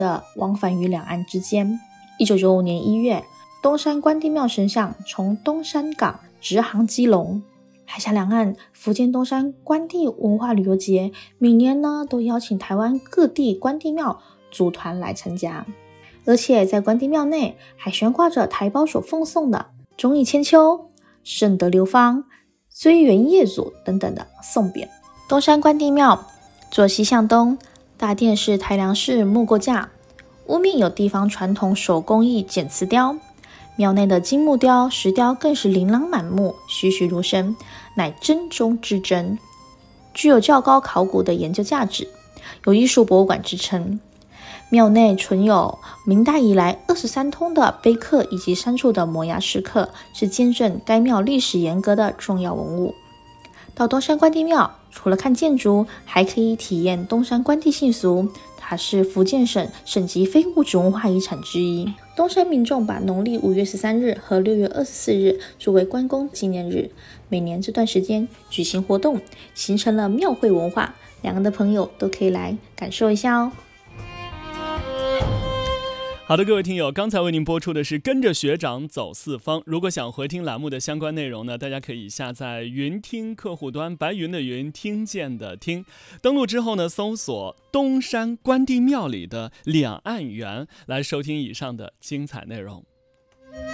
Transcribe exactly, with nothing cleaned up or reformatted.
的往返于两岸之间。一九九五年一月，东山关帝庙神像从东山港直航基隆。海峡两岸福建东山关帝文化旅游节每年呢都邀请台湾各地关帝庙组团来参加，而且在关帝庙内还悬挂着台胞所奉送的忠义千秋、圣德流芳、追元业祖等等的颂匾。东山关帝庙坐西向东，大殿是台梁式木构架，屋面有地方传统手工艺剪瓷雕，庙内的金木雕、石雕更是琳琅满目，栩栩如生，乃真中之真，具有较高考古的研究价值，有艺术博物馆之称。庙内存有明代以来二十三通的碑刻以及三处的摩崖石刻，是见证该庙历史沿革的重要文物。到东山关帝庙，除了看建筑，还可以体验东山关帝信俗，它是福建省省级非物质文化遗产之一。东山民众把农历五月十三日和六月二十四日作为关公纪念日，每年这段时间举行活动，形成了庙会文化，两岸的朋友都可以来感受一下哦。 好的，各位听友，刚才为您播出的是跟着学长走四方。如果想回听栏目的相关内容呢，大家可以下载云听客户端，白云的云，听见的听，登录之后呢，搜索东山关帝庙里的两岸园，来收听以上的精彩内容。